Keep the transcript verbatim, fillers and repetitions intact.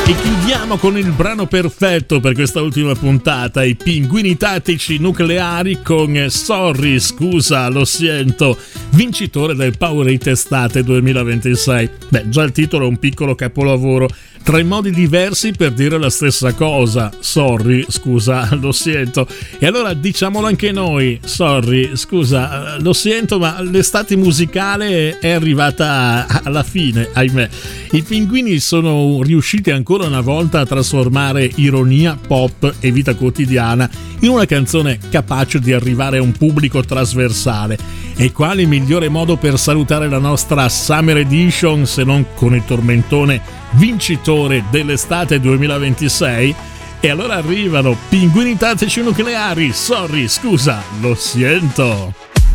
E chiudiamo con il brano perfetto per questa ultima puntata, i Pinguini Tattici Nucleari con Sorry, scusa, lo sento, vincitore del Powerade Estate duemilaventisei. Beh, già il titolo è un piccolo capolavoro. Tre modi diversi per dire la stessa cosa. Sorry, scusa, lo sento. E allora diciamolo anche noi. Sorry, scusa, lo sento, ma l'estate musicale è arrivata alla fine, ahimè. I Pinguini sono riusciti ancora una volta a trasformare ironia, pop e vita quotidiana in una canzone capace di arrivare a un pubblico trasversale. E quale migliore modo per salutare la nostra Summer Edition se non con il tormentone vincitore dell'estate duemilaventisei? E allora arrivano Pinguini Tattici Nucleari, Sorry, scusa, lo sento.